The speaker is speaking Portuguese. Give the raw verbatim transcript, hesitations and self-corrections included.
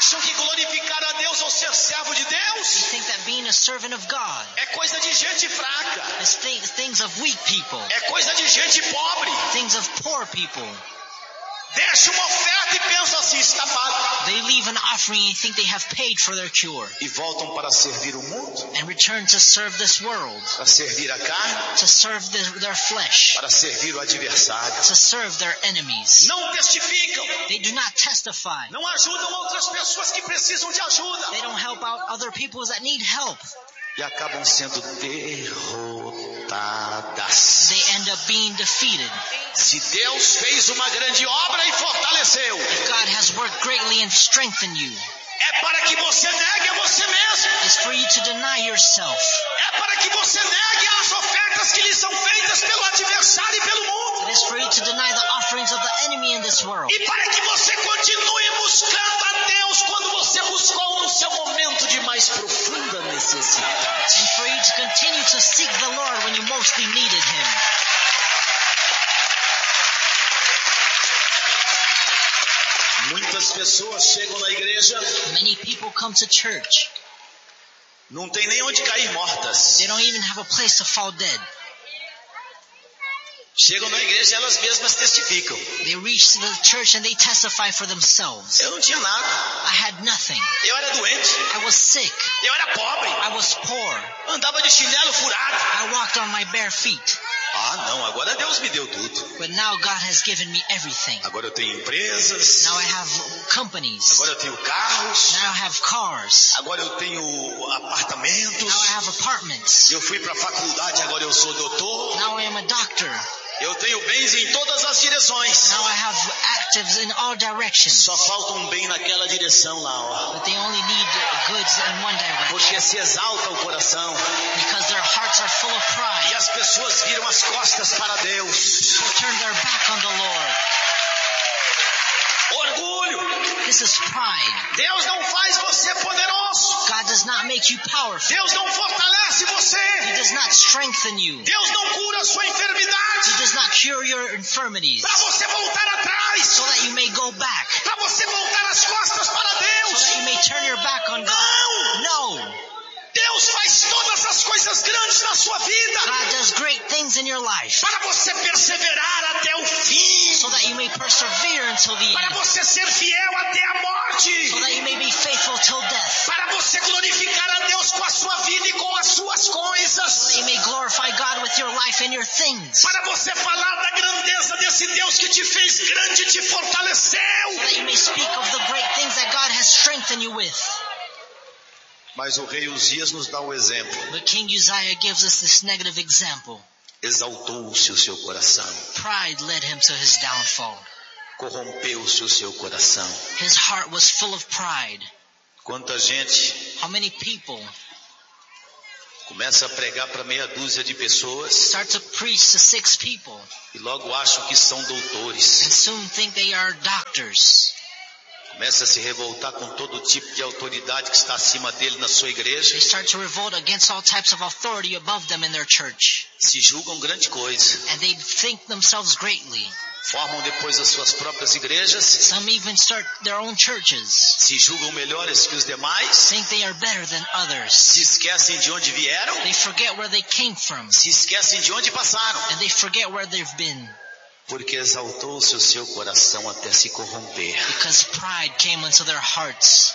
Acham que glorificar a Deus ou ser servo de Deus They think that being a servant of God é coisa de gente fraca, is th- things of weak people, é coisa de gente pobre. things of poor people. Deixa uma oferta e pensam assim, está pago. They leave an offering and think they have paid for their cure E voltam para servir o mundo, and return to serve this world, para servir a carne, to serve the, their flesh, para servir o adversário. to serve their enemies. Não testificam, They do not testify. não ajudam outras pessoas que precisam de ajuda. They don't help out other people that need help. E acabam sendo derrotadas. They end up being defeated. Se Deus fez uma grande obra e fortaleceu, If God has worked greatly and strengthened you, é para que você negue a você mesmo. it's for you to deny yourself. É para que você negue as ofertas que lhe são feitas pelo adversário e pelo mundo. It is for you to deny the offerings of the enemy in this world. E para que você continue buscando a Deus quando você buscou no seu momento de mais profunda necessidade. And for you to continue to seek the Lord when you mostly needed Him. Muitas pessoas chegam na igreja, Many people come to church. não tem nem onde cair mortas. They don't even have a place to fall dead. Chegam na igreja e elas mesmas testificam. They reach the church and they testify for themselves. Eu não tinha nada. I had nothing. Eu era doente. I was sick. Eu era pobre. I was poor. Andava de chinelo furado. I walked on my bare feet. Ah, não. Agora Deus me deu tudo. But now God has given me everything. Agora eu tenho empresas. Now I have companies. Agora eu tenho carros. Now I have cars. Agora eu tenho apartamentos. Now I have apartments. Eu fui para a faculdade, agora eu sou doutor. Now I am a doctor. Eu tenho bens em todas as direções. Now I have actives in all directions. Só falta um bem naquela direção lá, ó. But they only need goods in one direction. Porque se exalta o coração. Because their hearts are full of E pride. as pessoas viram as costas para Deus. People turn their back on the Lord. Orgulho. This is pride. Deus não faz você poderoso. God does not make you powerful. Deus não fortalece He você. does not strengthen you. Deus não cura a sua He enfermidade. does not cure your infirmities Para você voltar atrás. so that you may go back, Para você voltar as costas para so Deus. that you may turn your back on God. No. Deus faz todas as coisas grandes na sua vida. God does great things in your life Para você perseverar até o fim. so that you may persevere until the Para end, você ser fiel até a morte. so that you may be faithful till death, Para você glorificar a Deus com a sua vida e com as suas so coisas. that you may glorify God with your life and your things, so Para você falar da grandeza desse Deus que te fez grande e te fortaleceu. that you may speak of the great things that God has strengthened you with. Mas o rei Uzias nos dá um exemplo. But King Uzziah gives us this negative example. Exaltou-se o seu coração. Pride led him to his downfall. Corrompeu-se o seu coração. His heart was full of pride. Quanta gente How many people começa a pregar para meia dúzia de pessoas start to preach to six people e logo acham que são and doutores. soon think they are doctors? Começa a se revoltar com todo tipo de autoridade que está acima dele na sua igreja. They start to revolt against all types of authority above them in their church. Se julgam grande coisa. And they think themselves greatly. Formam depois as suas próprias igrejas. Some even start their own churches. Se julgam melhores que os demais. Think they are better than others. Se esquecem de onde vieram. They forget where they came from. Se esquecem de onde passaram. And they forget where they've been. Porque exaltou-se o seu coração até se corromper. Because pride came into their hearts.